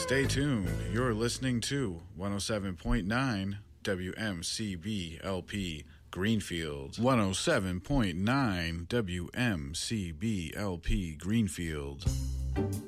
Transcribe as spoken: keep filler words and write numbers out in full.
Stay tuned. You're listening to one oh seven point nine W M C B L P Greenfield. one oh seven point nine W M C B L P Greenfield.